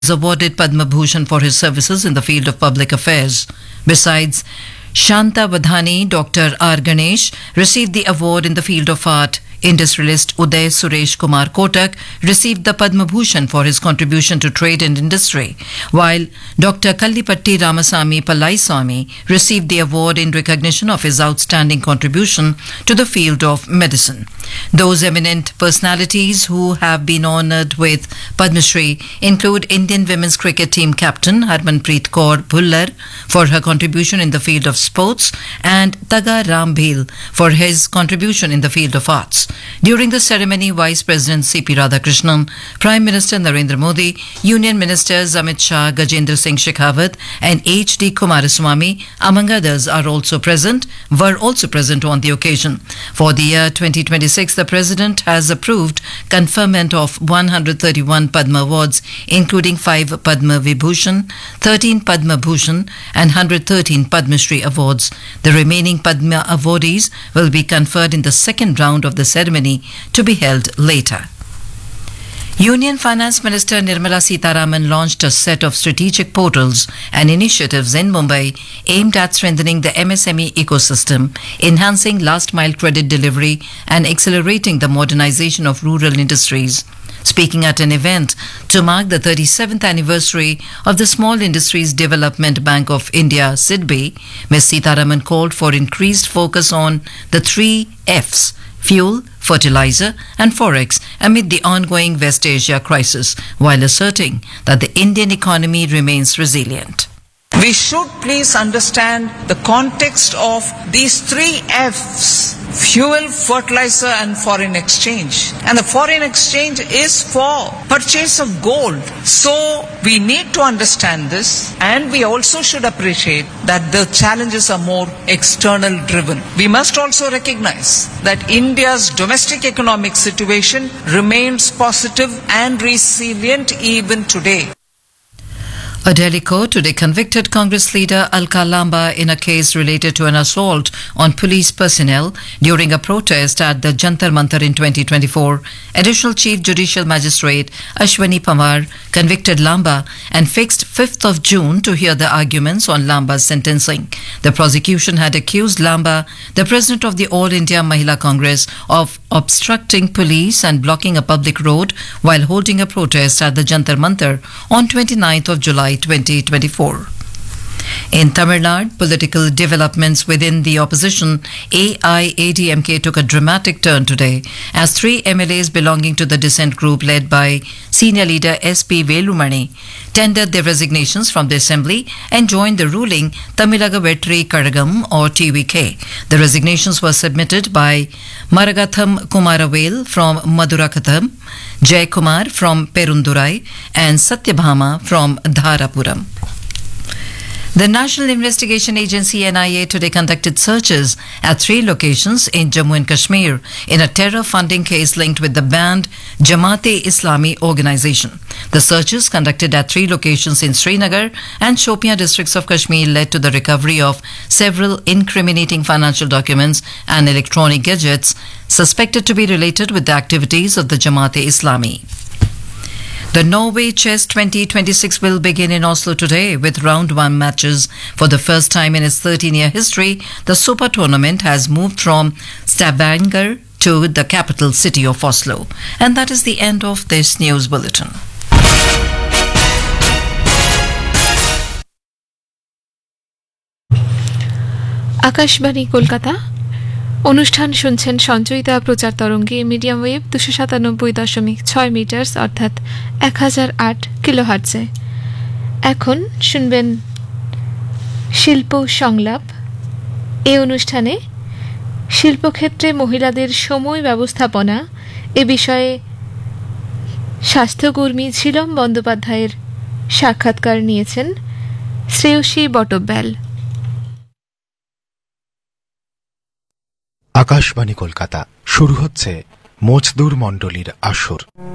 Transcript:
awarded Padma Bhushan for his services in the field of public affairs. Besides, Shanta Vadhani, Dr. R. Ganesh received the award in the field of art. Industrialist Uday Suresh Kumar Kotak received the Padma Bhushan for his contribution to trade and industry, while Dr. Kallipatti Ramasamy Pallaiswamy received the award in recognition of his outstanding contribution to the field of medicine. Those eminent personalities who have been honoured with Padma Shri include Indian women's cricket team captain Harmanpreet Kaur Bhullar for her contribution in the field of sports and Taga Ram Bhil for his contribution in the field of arts. During the ceremony, Vice President C.P. Radhakrishnan, Prime Minister Narendra Modi, Union Ministers Amit Shah, Gajendra Singh Shekhawat and H.D. Kumaraswamy, among others, were also present on the occasion. For the year 2026, the President has approved conferment of 131 Padma Awards, including 5 Padma Vibhushan, 13 Padma Bhushan and 113 Padma Shri Awards. The remaining Padma awardees will be conferred in the second round of the ceremony to be held later. Union Finance Minister Nirmala Sitharaman launched a set of strategic portals and initiatives in Mumbai aimed at strengthening the MSME ecosystem, enhancing last-mile credit delivery and accelerating the modernization of rural industries. Speaking at an event to mark the 37th anniversary of the Small Industries Development Bank of India, SIDBI, Ms. Sitharaman called for increased focus on the 3 Fs: fuel, fertilizer and forex amid the ongoing West Asia crisis, while asserting that the Indian economy remains resilient. We should please understand the context of these 3 Fs: fuel, fertilizer and foreign exchange. And the foreign exchange is for purchase of gold. So we need to understand this, and we also should appreciate that the challenges are more external driven. We must also recognize that India's domestic economic situation remains positive and resilient even today. A Delhi court today convicted Congress leader Alka Lamba in a case related to an assault on police personnel during a protest at the Jantar Mantar in 2024. Additional Chief Judicial Magistrate Ashwani Pawar convicted Lamba and fixed 5th of June to hear the arguments on Lamba's sentencing. The prosecution had accused Lamba, the president of the All India Mahila Congress, of obstructing police and blocking a public road while holding a protest at the Jantar Mantar on 29th of July 2024. In Tamil Nadu, political developments within the opposition AIADMK took a dramatic turn today as 3 MLAs belonging to the dissent group led by senior leader SP Velumani tendered their resignations from the assembly and joined the ruling Tamilaga Vetri Kadagam or TVK. The resignations were submitted by Maragatham Kumaravel from Madurakatham, Jay Kumar from Perundurai and Satyabhama from Dharapuram. The National Investigation Agency NIA today conducted searches at 3 locations in Jammu and Kashmir in a terror funding case linked with the banned Jamaat-e-Islami organization. The searches conducted at 3 locations in Srinagar and Shopian districts of Kashmir led to the recovery of several incriminating financial documents and electronic gadgets suspected to be related with the activities of the Jamaat-e-Islami. The Norway Chess 2026 will begin in Oslo today with round 1 matches. For the first time in its 13-year history, the Super Tournament has moved from Stavanger to the capital city of Oslo. And that is the end of this news bulletin. Akashvani Kolkata অনুষ্ঠান শুনছেন সঞ্চয়িতা প্রচার তরঙ্গে medium wave 297.6 metres অর্থাৎ 1008 কিলোহার্টজে। এখন শুনবেন শিল্প সংলাপ। এই অনুষ্ঠানে শিল্পক্ষেত্রে মহিলাদের সময় ব্যবস্থাপনা এ বিষয়ে স্বাস্থ্যকর্মী ঝিলম বন্দ্যোপাধ্যায়ের সাক্ষাৎকার নিয়েছেন শ্রেয়সী বটব্যাল। আকাশবাণী কলকাতা শুরু হচ্ছে মজদুর মণ্ডলীর আসর।